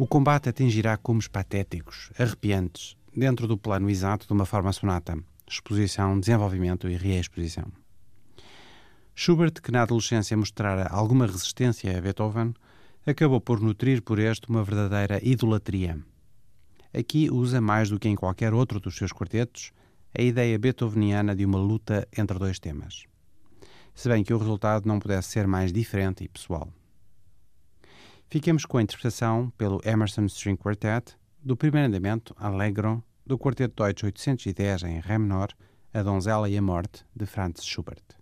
O combate atingirá cumos patéticos, arrepiantes, dentro do plano exato de uma forma sonata, exposição, desenvolvimento e reexposição. Schubert, que na adolescência mostrara alguma resistência a Beethoven, acabou por nutrir por este uma verdadeira idolatria. Aqui usa, mais do que em qualquer outro dos seus quartetos, a ideia beethoveniana de uma luta entre dois temas. Se bem que o resultado não pudesse ser mais diferente e pessoal. Fiquemos com a interpretação pelo Emerson String Quartet do primeiro andamento Allegro do Quarteto Deutsch 810 em Ré menor, A Donzela e a Morte, de Franz Schubert.